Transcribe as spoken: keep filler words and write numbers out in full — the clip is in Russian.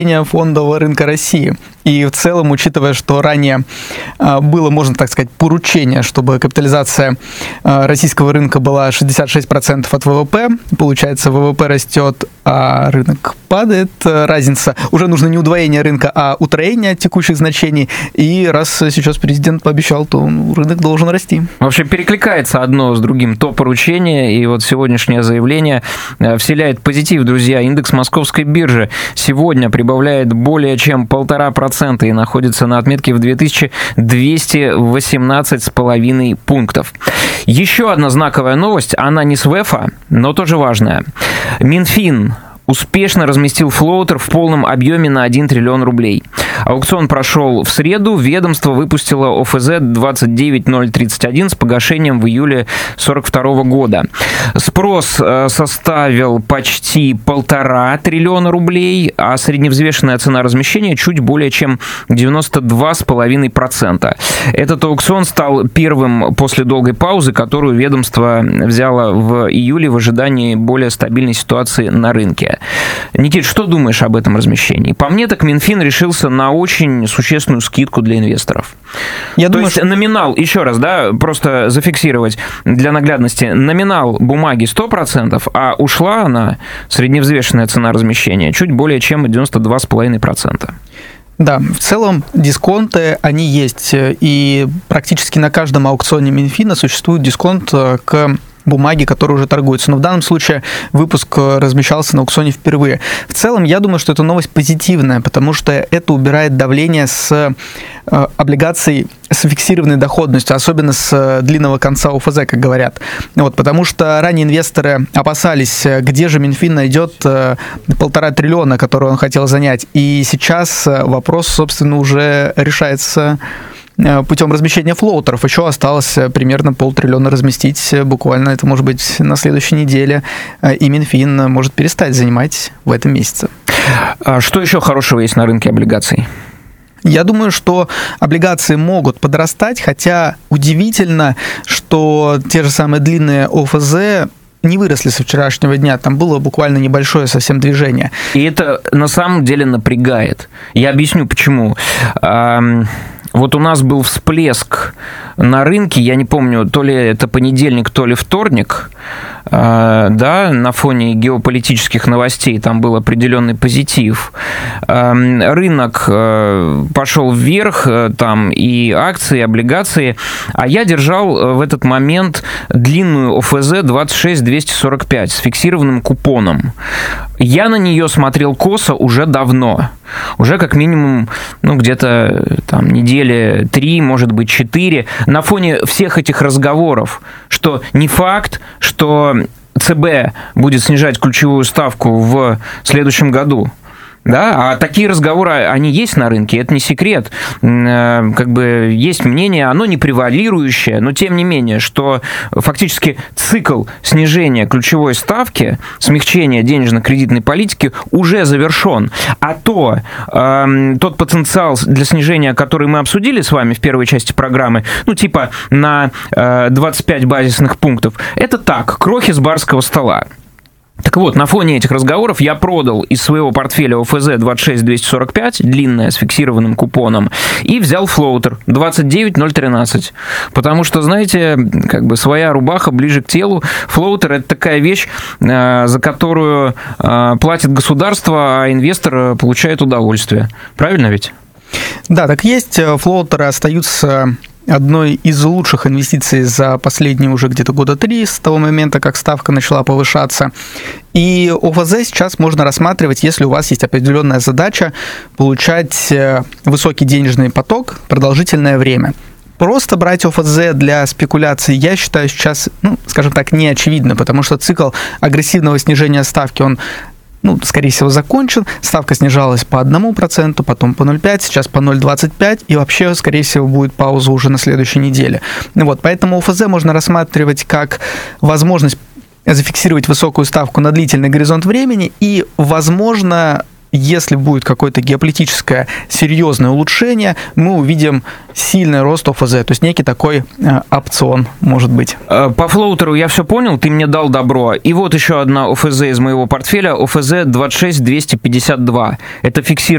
фондового рынка России. И в целом, учитывая, что ранее было, можно так сказать, поручение, чтобы капитализация российского рынка была шестьдесят шесть процентов от ВВП, получается, ВВП растет, а рынок падает, разница, уже нужно не удвоение рынка, а утроение текущих значений, и раз сейчас президент пообещал, то рынок должен расти. В общем, перекликается одно с другим то поручение, и вот сегодняшнее заявление вселяет позитив, друзья. Индекс Московской биржи сегодня прибавляет более чем полтора процента и находится на отметке в две тысячи двести восемнадцать с половиной пунктов. Еще одна знаковая новость, она не с ВЭФа, но тоже важная. Минфин успешно разместил флоутер в полном объеме на один триллион рублей. Аукцион прошел в среду. Ведомство выпустило ОФЗ двадцать девять ноль тридцать один с погашением в июле сорок второго года. Спрос составил почти полтора триллиона рублей, а средневзвешенная цена размещения чуть более чем девяносто два с половиной процента. Этот аукцион стал первым после долгой паузы, которую ведомство взяло в июле в ожидании более стабильной ситуации на рынке. Никит, что думаешь об этом размещении? По мне, так Минфин решился на очень существенную скидку для инвесторов. Я То думаю, есть что... номинал, еще раз, да, просто зафиксировать для наглядности, номинал бумаги сто процентов, а ушла она, средневзвешенная цена размещения, чуть более чем девяносто два с половиной процента. Да, в целом дисконты, они есть, и практически на каждом аукционе Минфина существует дисконт к бумаги, которые уже торгуются. Но в данном случае выпуск размещался на аукционе впервые. В целом, я думаю, что эта новость позитивная, потому что это убирает давление с э, облигаций с фиксированной доходностью, особенно с длинного конца ОФЗ, как говорят. Вот, потому что ранее инвесторы опасались, где же Минфин найдет э, полтора триллиона, который он хотел занять. И сейчас вопрос, собственно, уже решается путем размещения флоутеров. Еще осталось примерно полтриллиона разместить. Буквально это может быть на следующей неделе. И Минфин может перестать занимать в этом месяце. А что еще хорошего есть на рынке облигаций? Я думаю, что облигации могут подрастать, хотя удивительно, что те же самые длинные ОФЗ не выросли со вчерашнего дня, там было буквально небольшое совсем движение. И это на самом деле напрягает. Я объясню, почему. Вот у нас был всплеск на рынке, я не помню, то ли это понедельник, то ли вторник, да, на фоне геополитических новостей там был определенный позитив. Рынок пошел вверх, там и акции, и облигации, а я держал в этот момент длинную ОФЗ двадцать шесть двести сорок пять с фиксированным купоном. Я на нее смотрел косо уже давно, уже как минимум, ну, где-то там недели три, может быть, четыре, на фоне всех этих разговоров, что не факт, что ЦБ будет снижать ключевую ставку в следующем году. Да, а такие разговоры, они есть на рынке, это не секрет. Как бы есть мнение, оно не превалирующее, но тем не менее, что фактически цикл снижения ключевой ставки, смягчения денежно-кредитной политики уже завершен. А то, э, тот потенциал для снижения, который мы обсудили с вами в первой части программы, ну типа на э, двадцать пять базисных пунктов, это так, крохи с барского стола. Так вот, на фоне этих разговоров я продал из своего портфеля ОФЗ двадцать шесть двести сорок пять, длинная, с фиксированным купоном, и взял флоутер двадцать девять ноль тринадцать. Потому что, знаете, как бы своя рубаха ближе к телу. Флоутер – это такая вещь, за которую платит государство, а инвестор получает удовольствие. Правильно ведь? Да, так есть. Флоутеры остаются одной из лучших инвестиций за последние уже где-то года три, с того момента, как ставка начала повышаться. И ОФЗ сейчас можно рассматривать, если у вас есть определенная задача получать высокий денежный поток продолжительное время. Просто брать ОФЗ для спекуляций, я считаю, сейчас, ну, скажем так, не очевидно, потому что цикл агрессивного снижения ставки, он, ну, скорее всего, закончен. Ставка снижалась по одному проценту, потом по ноль целых пять десятых, сейчас по ноль целых двадцать пять сотых, и вообще, скорее всего, будет пауза уже на следующей неделе. Вот, поэтому ОФЗ можно рассматривать как возможность зафиксировать высокую ставку на длительный горизонт времени и, возможно, если будет какое-то геополитическое серьезное улучшение, мы увидим сильный рост ОФЗ, то есть некий такой э, опцион, может быть. По флоутеру я все понял, ты мне дал добро. И вот еще одна ОФЗ из моего портфеля, ОФЗ двадцать шесть двести пятьдесят два. Это фиксированный